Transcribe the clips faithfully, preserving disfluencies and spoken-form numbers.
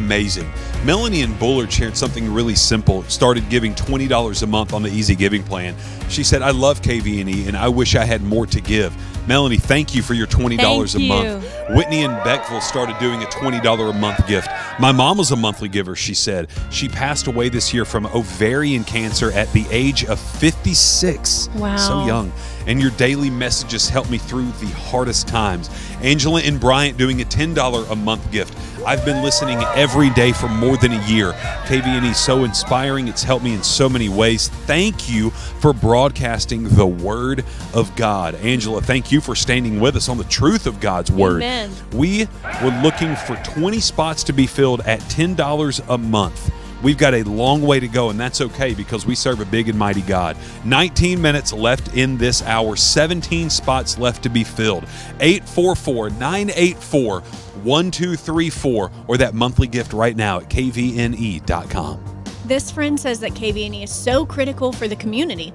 amazing. Melanie and Bullard shared something really simple, started giving twenty dollars a month on the Easy Giving plan. She said, I love K V N E and I wish I had more to give. Melanie, thank you for your twenty dollars Thank a you. month. Whitney in Beckville started doing a twenty dollars a month gift. My mom was a monthly giver, she said. She passed away this year from ovarian cancer at the age of fifty-six. Wow. So young. And your daily messages help me through the hardest times. Angela and Bryant doing a ten dollars a month gift. I've been listening every day for more than a year. K V N E is so inspiring. It's helped me in so many ways. Thank you for broadcasting the Word of God. Angela, thank you for standing with us on the truth of God's Word. Amen. We were looking for twenty spots to be filled at ten dollars a month. We've got a long way to go, and that's okay because we serve a big and mighty God. nineteen minutes left in this hour, seventeen spots left to be filled. eight four four, nine eight four, one two three four or that monthly gift right now at K V N E dot com. This friend says that K V N E is so critical for the community.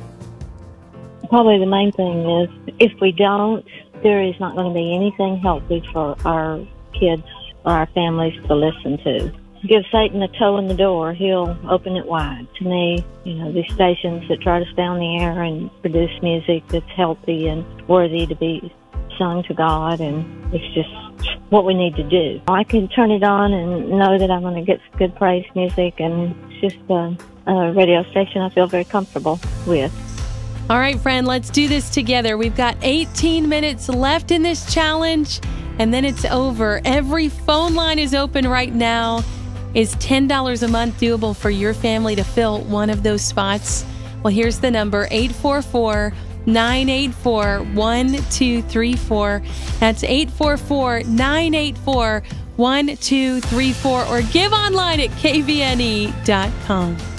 Probably the main thing is if we don't, there is not going to be anything healthy for our kids or our families to listen to. Give Satan a toe in the door, he'll open it wide. To me, you know, these stations that try to stay on the air and produce music that's healthy and worthy to be sung to God, and it's just what we need to do. I can turn it on and know that I'm going to get good praise music, and it's just a, a radio station I feel very comfortable with. All right, friend, let's do this together. We've got eighteen minutes left in this challenge, and then it's over. Every phone line is open right now. Is ten dollars a month doable for your family to fill one of those spots? Well, here's the number, eight four four, nine eight four, one two three four. That's eight four four, nine eight four, one two three four, or give online at K V N E dot com.